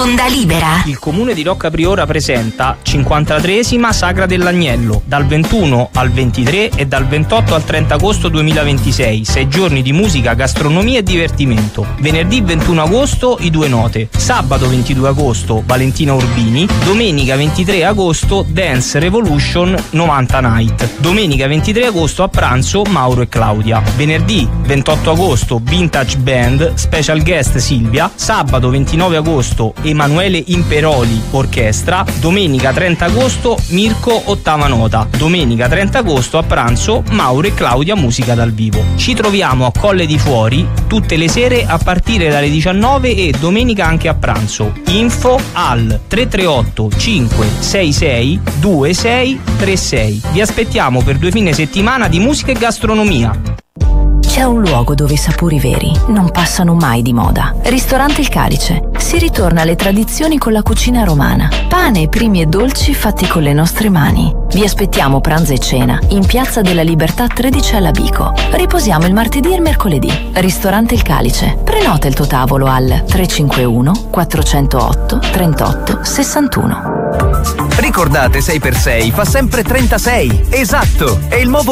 Onda Libera. Il comune di Rocca Priora presenta 53esima Sagra dell'Agnello, dal 21 al 23 e dal 28 al 30 agosto 2026, 6 giorni di musica, gastronomia e divertimento. Venerdì 21 agosto i Due Note, sabato 22 agosto Valentina Urbini, domenica 23 agosto Dance Revolution 90 Night, domenica 23 agosto a pranzo Mauro e Claudia, venerdì 28 agosto Vintage Band, special guest Silvia, sabato 29 agosto Emanuele Imperoli Orchestra, domenica 30 agosto Mirko Ottava Nota, domenica 30 agosto a pranzo Mauro e Claudia Musica dal vivo. Ci troviamo a Colle di Fuori tutte le sere a partire dalle 19 e domenica anche a pranzo. Info al 338 566 2636. Vi aspettiamo per 2 fine settimana di musica e gastronomia. C'è un luogo dove i sapori veri non passano mai di moda. Ristorante Il Calice. Si ritorna alle tradizioni con la cucina romana. Pane, primi e dolci fatti con le nostre mani. Vi aspettiamo pranzo e cena in Piazza della Libertà 13 alla Bico. Riposiamo il martedì e il mercoledì. Ristorante Il Calice. Prenota il tuo tavolo al 351 408 38 61. Ricordate, 6x6 fa sempre 36. Esatto, è il nuovo